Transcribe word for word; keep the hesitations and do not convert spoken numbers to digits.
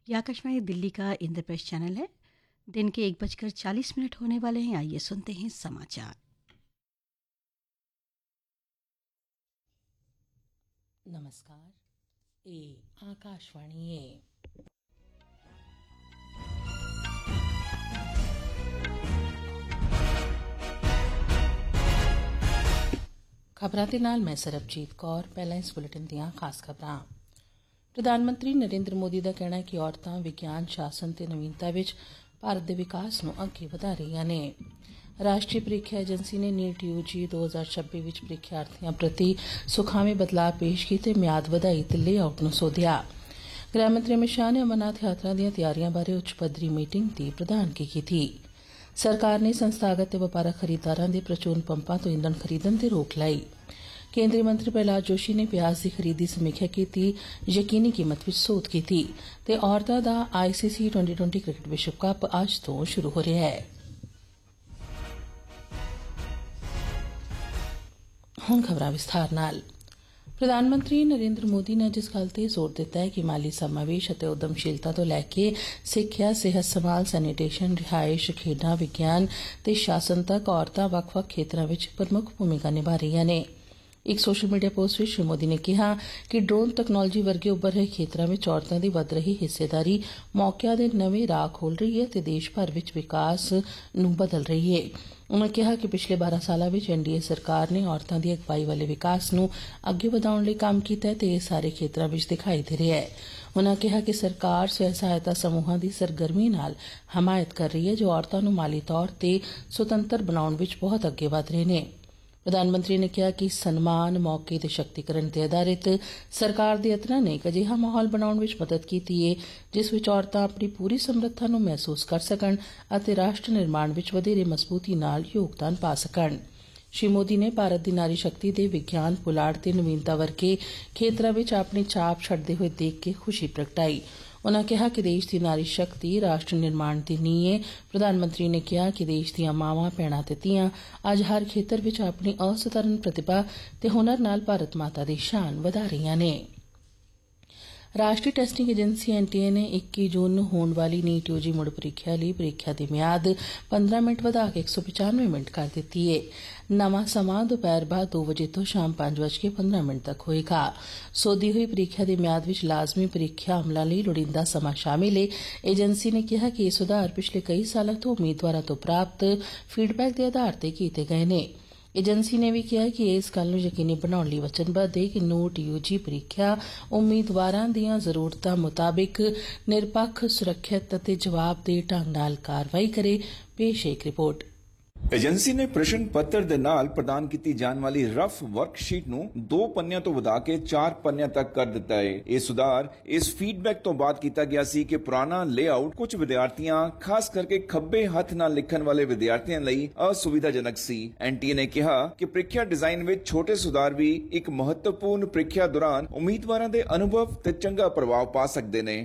ये आकाशवाणी दिल्ली का इंद्रप्रस्थ चैनल है। दिन के एक बजकर चालीस मिनट होने वाले हैं। आइए सुनते हैं समाचार। नमस्कार, ये आकाशवाणी है। खबरां दे नाल मैं सरबजीत कौर। पहला इस बुलेटिन दियां खास खबरां। प्रधानमंत्री नरेंद्र मोदी का कहना है कि औरतां विज्ञान, शासन ते नवीनता विच भारत दे विकास नूं अग्गे वधा रहीआं ने। राष्ट्रीय परीक्षा एजेंसी ने नीट यूजी दो हज़ार छब्बीस विच परीक्षार्थियों प्रति सुखावे बदलाव पेश कीते, म्याद वधाई ते लेआउट नूं सोधिया। गृहमंत्री अमित शाह ने अमरनाथ यात्रा दीआं तैयारियां बारे उच्च पद्धरी मीटिंग दी प्रधानगी कीती। सरकार ने संस्थागत ते वपारक खरीदारां दे प्रचून पंपां तो ईंधन खरीदण ते रोक लाई। केंद्रीय मंत्री प्रहलाद जोशी ने प्याज की खरीद की समीक्षा की, यकीनी कीमत विच सोध की ते औरतां दा आईसीसी ट्वेंटी ट्वेंटी क्रिकेट विश्व कप अज तो शुरू हो रहा है। हुण खबरां विस्तार नाल। प्रधानमंत्री नरेंद्र मोदी ने जिस गल ते जोर दिता है कि माली समावेश और उद्यमशीलता तो लैके सिक्ख्या, सेहत संभाल, सैनीटेशन, रिहायश, खेडां, विज्ञान ते शासन तक औरतां वक्-वक् खेतरां विच प्रमुख भूमिका निभा रहीआं ने। एक सोशल मीडिया पोस्ट में श्री मोदी ने कहा कि ड्रोन तकनोलॉजी वर्गे उभर रहे खेत्रों में औरतों की वध रही हिस्सेदारी मौकों के नवे राह खोल रही है ते देश भर में विकास नूं बदल रही है। उन्होंने कहा कि पिछले बारह सालों में एनडीए सरकार ने औरतों की अगवाई वाले विकास नूं अगे वधाउण लई काम कीता है ते इह सारे खेत्रों में दिखाई दे रहा है। उन्होंने कहा कि सरकार स्वय सहायता समूहों की सरगर्मी नाल हमायत कर रही है जो औरतों नूं माली तौर ते सुतंत्र बनाउण विच बहुत अगे वध रहे ने। प्रधानमंत्री ने कहा कि सम्मान, मौके ते शक्तिकरण ते आधारित सरकार दे यत्नां ने एक अजिहा माहौल बनाउण विच मदद कीती है जिस विच औरतां अपनी पूरी समर्था नूं महसूस कर सकण अते राष्ट्र निर्माण विच वधेरे मजबूती नाल योगदान पा सकण। श्री मोदी ने भारत की नारी शक्ति दे विज्ञान, पुलाड़ ते नवीनता वर्गे खेत्रों विच अपनी छाप छड्डदे होए देख के खुशी प्रगटाई। उन्होंने कहा कि देश की नारी शक्ति राष्ट्र निर्माण की नींह है। प्रधानमंत्री ने कहा कि देश दीआं मावां, भैणां ते धीआं अज हर खेतर विच अपनी असाधारण प्रतिभा ते हुनर नाल भारत माता दी शान वधा रहीआं ने। राष्ट्रीय टेस्टिंग एजेंसी एनटीए ने इक्की जून नूं होण वाली नीट यूजी मुड़ परीक्षा लई परीक्षा दी म्याद पंद्रह मिनट वधा के एक सौ पचानवे मिनट कर दित्ती है। नवां समां दोपहर बाद दो बजे तो शाम पांच बज के पंद्रह मिनट तक होएगा। सोधी हुई परीक्षा दी म्याद विच लाजमी परीक्षा अमला लई लोड़ींदा समां शामिल है। एजेंसी ने कहा कि यह सुधार पिछले कई सालों तो उम्मीदवारों तो प्राप्त फीडबैक के आधार पर कीते गए ने। एजेंसी ने भी कहा कि इस गल नूं यकीनी बनाउण लई वचनबद्ध है कि नीट यूजी परीक्षा उम्मीदवारां दीआं जरूरतां मुताबिक निरपक्ष, सुरक्षित अते जवाबदेह ढंग नाल कारवाई करे। पेश एक रिपोर्ट। एजेंसी ने प्रश्न पत्र दे नाल प्रदान की जाने वाली रफ वर्कशीट नूं दो पन्नियां तो वधा के चार पन्नियां तक कर दिता है। यह सुधार इस फीडबैक तो बाद किया गया सी कि पुराना लेआउट कुछ विद्यार्थियों, खास करके खब्बे हथ नाल लिखण वाले विद्यार्थियों लई असुविधाजनक सी। एनटीए ने कहा कि परीक्षा डिजाइन में छोटे सुधार भी एक महत्वपूर्ण परीक्षा दौरान उम्मीदवारों के अनुभव ते चंगा प्रभाव पा सकते ने।